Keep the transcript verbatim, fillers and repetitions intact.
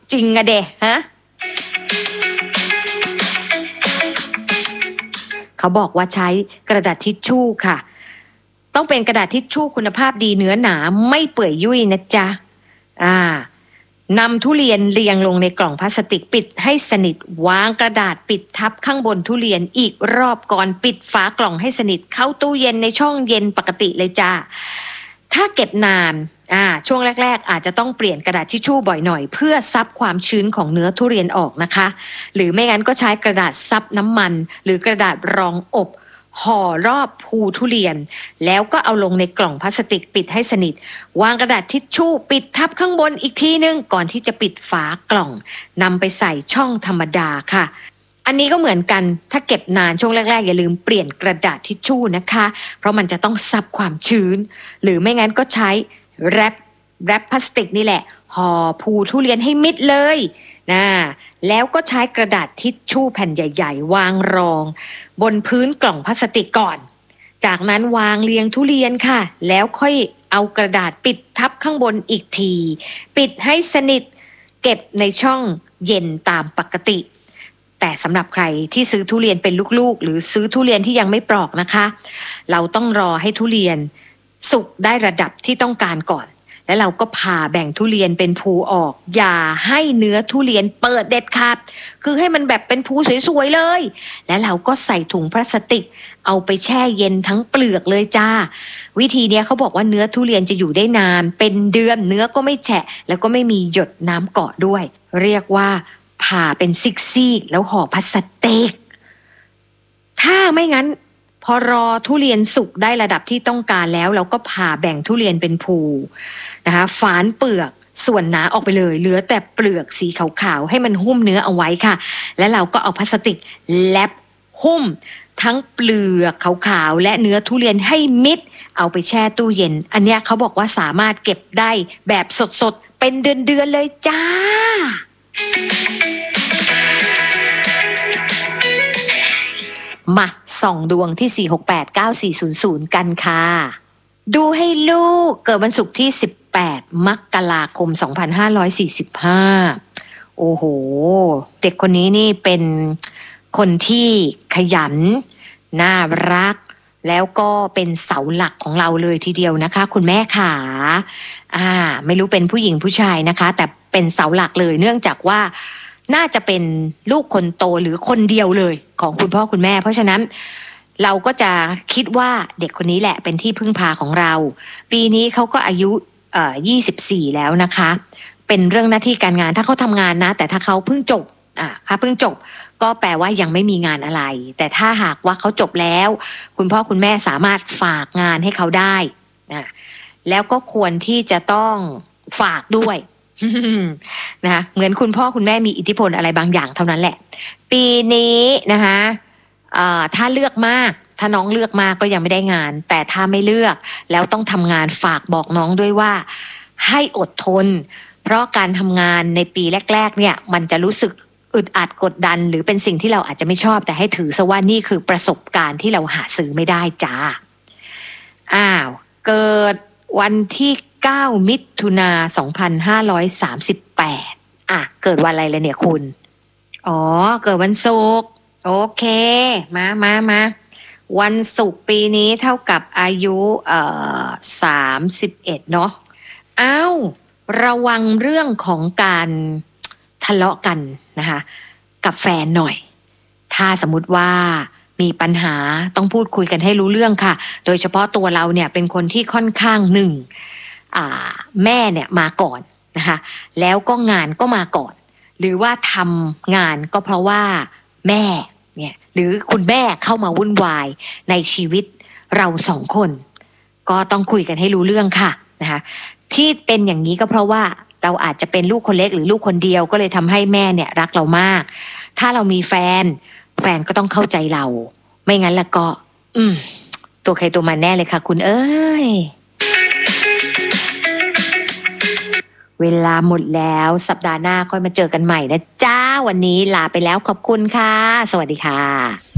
จริงอะเดะฮะเขาบอกว่าใช้กระดาษทิชชู่ค่ะต้องเป็นกระดาษทิชชู่คุณภาพดีเนื้อหนาไม่เปื่อยยุ่ยนะจ๊ะอ่านำทุเรียนเรียงลงในกล่องพลาสติกปิดให้สนิทวางกระดาษปิดทับข้างบนทุเรียนอีกรอบก่อนปิดฝากล่องให้สนิทเข้าตู้เย็นในช่องเย็นปกติเลยจ้าถ้าเก็บนานอ่าช่วงแรกๆอาจจะต้องเปลี่ยนกระดาษทิชชู่บ่อยหน่อยเพื่อซับความชื้นของเนื้อทุเรียนออกนะคะหรือไม่งั้นก็ใช้กระดาษซับน้ำมันหรือกระดาษรองอบห่อรอบภูทุเรียนแล้วก็เอาลงในกล่องพลาสติกปิดให้สนิทวางกระดาษทิชชู่ปิดทับข้างบนอีกทีนึงก่อนที่จะปิดฝากล่องนำไปใส่ช่องธรรมดาค่ะอันนี้ก็เหมือนกันถ้าเก็บนานช่วงแรกๆอย่าลืมเปลี่ยนกระดาษทิชชู่นะคะเพราะมันจะต้องซับความชื้นหรือไม่งั้นก็ใช้แรปแรปพลาสติกนี่แหละห่อภูทุเรียนให้มิดเลยนะแล้วก็ใช้กระดาษทิชชู่แผ่นใหญ่ๆวางรองบนพื้นกล่องพลาสติกก่อนจากนั้นวางเรียงทุเรียนค่ะแล้วค่อยเอากระดาษปิดทับข้างบนอีกทีปิดให้สนิทเก็บในช่องเย็นตามปกติแต่สำหรับใครที่ซื้อทุเรียนเป็นลูกๆหรือซื้อทุเรียนที่ยังไม่ปลอกนะคะเราต้องรอให้ทุเรียนสุกได้ระดับที่ต้องการก่อนแล้วเราก็ผ่าแบ่งทุเรียนเป็นภูออกอย่าให้เนื้อทุเรียนเปิดเด็ดขาดคือให้มันแบบเป็นภูสวยๆเลยแล้วเราก็ใส่ถุงพลาสติกเอาไปแช่เย็นทั้งเปลือกเลยจ้าวิธีนี้เขาบอกว่าเนื้อทุเรียนจะอยู่ได้นานเป็นเดือนเนื้อก็ไม่แฉะแล้วก็ไม่มีหยดน้ำเกาะด้วยเรียกว่าผ่าเป็นซิกๆแล้วห่อพลาสติกถ้าไม่งั้นพอรอทุเรียนสุกได้ระดับที่ต้องการแล้วเราก็ผ่าแบ่งทุเรียนเป็นภูนะคะฝานเปลือกส่วนหนาออกไปเลยเหลือแต่เปลือกสีขาวๆให้มันหุ้มเนื้อเอาไว้ค่ะและเราก็เอาพลาสติกแลบหุ้มทั้งเปลือกขาวๆและเนื้อทุเรียนให้มิดเอาไปแช่ตู้เย็นอันเนี้ยเขาบอกว่าสามารถเก็บได้แบบสดๆเป็นเดือนๆเลยจ้ามาส่องดวงที่สี่ หก แปด เก้า สี่ ศูนย์ ศูนย์กันค่ะดูให้ลูกเกิดวันศุกร์ที่สิบแปดมกราคมสองพันห้าร้อยสี่สิบห้าโอ้โหเด็กคนนี้นี่เป็นคนที่ขยันน่ารักแล้วก็เป็นเสาหลักของเราเลยทีเดียวนะคะคุณแม่ขาอ่าไม่รู้เป็นผู้หญิงผู้ชายนะคะแต่เป็นเสาหลักเลยเนื่องจากว่าน่าจะเป็นลูกคนโตหรือคนเดียวเลยของคุณพ่อคุณแม่เพราะฉะนั้นเราก็จะคิดว่าเด็กคนนี้แหละเป็นที่พึ่งพาของเราปีนี้เขาก็อายุเอ่อยี่สิบสี่แล้วนะคะเป็นเรื่องหน้าที่การงานถ้าเขาทำงานนะแต่ถ้าเขาเพิ่งจบอ่ะถ้าเพิ่งจบก็แปลว่ายังไม่มีงานอะไรแต่ถ้าหากว่าเขาจบแล้วคุณพ่อคุณแม่สามารถฝากงานให้เขาได้นะแล้วก็ควรที่จะต้องฝากด้วยนะคะเหมือนคุณพ่อคุณแม่มีอิทธิพลอะไรบางอย่างเท่านั้นแหละปีนี้นะคะถ้าเลือกมากถ้าน้องเลือกมากก็ยังไม่ได้งานแต่ถ้าไม่เลือกแล้วต้องทำงานฝากบอกน้องด้วยว่าให้อดทนเพราะการทำงานในปีแรกๆเนี่ยมันจะรู้สึกอึดอัดกดดันหรือเป็นสิ่งที่เราอาจจะไม่ชอบแต่ให้ถือซะว่านี่คือประสบการณ์ที่เราหาซื้อไม่ได้จ้าอ้าวเกิดวันที่เก้ามิถุนาสองพันห้าร้อยสามสิบแปดอ่ะเกิดวันอะไรเลยเนี่ยคุณอ๋อเกิดวันศุกร์โอเคมามามาวันศุกร์ปีนี้เท่ากับอายุเอ่อสามสิบเอ็ดเนาะอ้าวระวังเรื่องของการทะเลาะกันนะคะกับแฟนหน่อยถ้าสมมุติว่ามีปัญหาต้องพูดคุยกันให้รู้เรื่องค่ะโดยเฉพาะตัวเราเนี่ยเป็นคนที่ค่อนข้างหนึ่งแม่เนี่ยมาก่อนนะคะแล้วก็งานก็มาก่อนหรือว่าทำงานก็เพราะว่าแม่เนี่ยหรือคุณแม่เข้ามาวุ่นวายในชีวิตเราสองคนก็ต้องคุยกันให้รู้เรื่องค่ะนะคะที่เป็นอย่างนี้ก็เพราะว่าเราอาจจะเป็นลูกคนเล็กหรือลูกคนเดียวก็เลยทำให้แม่เนี่ยรักเรามากถ้าเรามีแฟนแฟนก็ต้องเข้าใจเราไม่งั้นแล้วก็อืมตัวใครตัวมันแน่เลยค่ะคุณเอ้ยเวลาหมดแล้วสัปดาห์หน้าค่อยมาเจอกันใหม่นะจ้าวันนี้ลาไปแล้วขอบคุณค่ะสวัสดีค่ะ